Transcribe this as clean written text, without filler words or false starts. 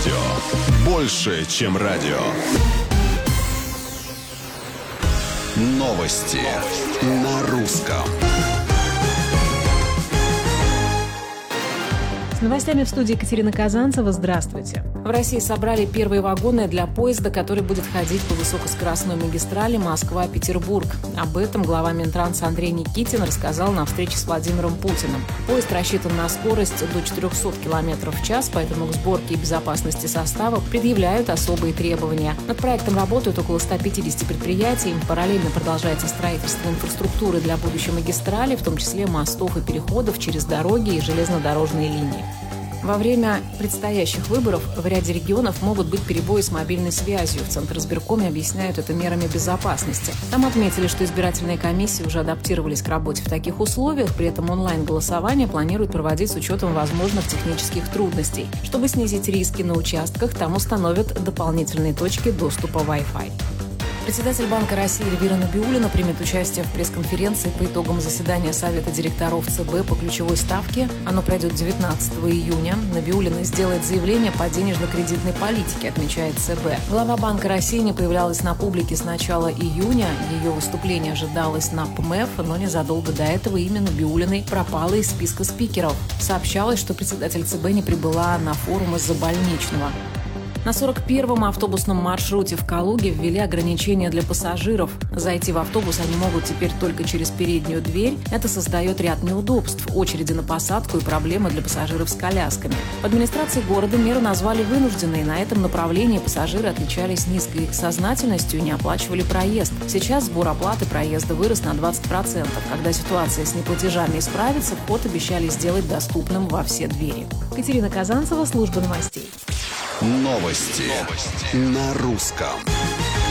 Все больше, чем радио. Новости на русском. С новостями в студии Екатерина Казанцева. Здравствуйте. В России собрали первые вагоны для поезда, который будет ходить по высокоскоростной магистрали Москва-Петербург. Об этом глава Минтранса Андрей Никитин рассказал на встрече с Владимиром Путиным. Поезд рассчитан на скорость до 400 км в час, поэтому к сборке и безопасности состава предъявляют особые требования. Над проектом работают около 150 предприятий. Параллельно продолжается строительство инфраструктуры для будущей магистрали, в том числе мостов и переходов через дороги и железнодорожные линии. Во время предстоящих выборов в ряде регионов могут быть перебои с мобильной связью. В Центризбиркоме объясняют это мерами безопасности. Там отметили, что избирательные комиссии уже адаптировались к работе в таких условиях, при этом онлайн-голосование планируют проводить с учетом возможных технических трудностей. Чтобы снизить риски на участках, там установят дополнительные точки доступа Wi-Fi. Председатель Банка России Эльвира Набиуллина примет участие в пресс-конференции по итогам заседания Совета директоров ЦБ по ключевой ставке. Оно пройдет 19 июня. Набиуллина сделает заявление по денежно-кредитной политике, отмечает ЦБ. Глава Банка России не появлялась на публике с начала июня. Ее выступление ожидалось на ПМЭФ, но незадолго до этого имя Набиуллиной пропало из списка спикеров. Сообщалось, что председатель ЦБ не прибыла на форум из-за больничного. На 41-м автобусном маршруте в Калуге ввели ограничения для пассажиров. Зайти в автобус они могут теперь только через переднюю дверь. Это создает ряд неудобств, очереди на посадку и проблемы для пассажиров с колясками. В администрации города меры назвали вынужденной. На этом направлении пассажиры отличались низкой сознательностью и не оплачивали проезд. Сейчас сбор оплаты проезда вырос на 20%. Когда ситуация с неплатежами исправится, вход обещали сделать доступным во все двери. Екатерина Казанцева, служба новостей. Новости на русском.